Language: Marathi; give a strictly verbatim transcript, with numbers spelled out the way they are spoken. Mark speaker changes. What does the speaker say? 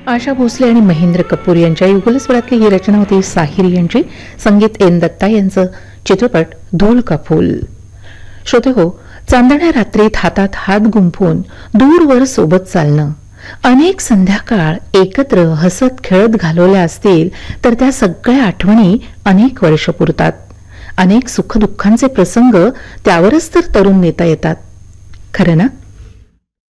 Speaker 1: आशा भोसले आणि महेंद्र कपूर यांच्या युगलस्वरातली ही रचना होती साहिर यांची. संगीत एन दत्ता यांचं. चित्रपट धूळ का फूल. श्रोते हो, चांदण्या रात्रीत हातात हात गुंफून दूरवर सोबत चालणं, अनेक संध्याकाळ एकत्र हसत खेळत घालवल्या असतील तर त्या सगळ्या आठवणी अनेक वर्ष पुरतात. अनेक सुखदुःखांचे प्रसंग त्यावरच तर तरुण नेता येतात. खरं ना?